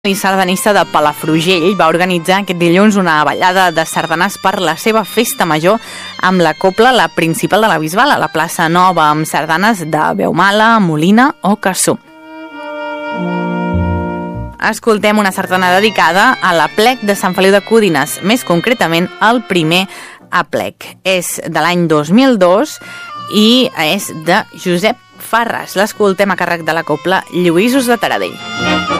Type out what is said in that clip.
I sardanista de Palafrugell va organitzar aquest dilluns una ballada de sardanes per la seva festa major amb la cobla La Principal de la Bisbal a la plaça Nova amb sardanes de Beumala, Molina o Cassó. Escoltem una sardana dedicada a l'Aplec de Sant Feliu de Codines, més concretament al primer Aplec. És de l'any 2002 i és de Josep Farras. L'escoltem a càrrec de la cobla Lluïsos de Taradell.